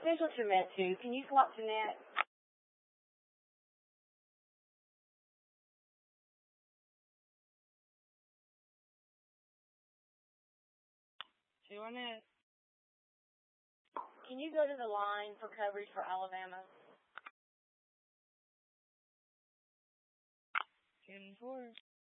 Here's what you're meant to. Can you swap to net? Two on net. Can you go to the line for coverage for Alabama? 10-4.